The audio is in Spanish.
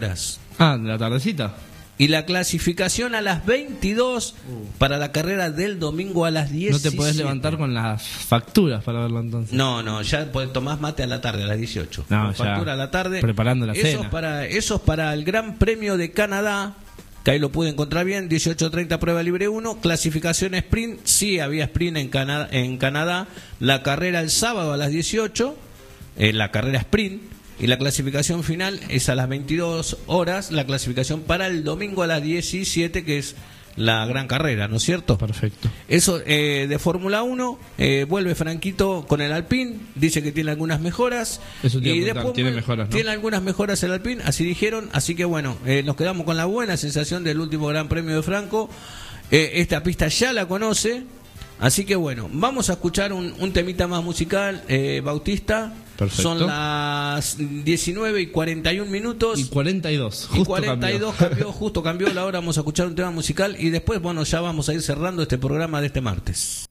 Ah, de la tardecita. Y la clasificación a las 22 para la carrera del domingo a las 17. No te podés levantar con las facturas para verlo entonces. No, ya tomás mate a la tarde, a las 18. No, con factura a la tarde. Preparando la cena. Eso es para el Gran Premio de Canadá, que ahí lo pude encontrar bien, 18:30 prueba libre 1, clasificación sprint, sí había sprint en Canadá, la carrera el sábado a las 18, la carrera sprint. Y la clasificación final es a las 22 horas, la clasificación para el domingo a las 17, que es la gran carrera, ¿no es cierto? Perfecto. Eso de Fórmula 1, vuelve Franquito con el Alpine, dice que tiene algunas mejoras. Eso y después tiene mejoras, ¿no? Tiene algunas mejoras el Alpine, así dijeron. Así que bueno, nos quedamos con la buena sensación del último Gran Premio de Franco. Esta pista ya la conoce. Así que bueno, vamos a escuchar un temita más musical, Bautista. Perfecto. Son las 19:41. Y 42. Y 42 justo cambió la hora. Vamos a escuchar un tema musical y después, bueno, ya vamos a ir cerrando este programa de este martes.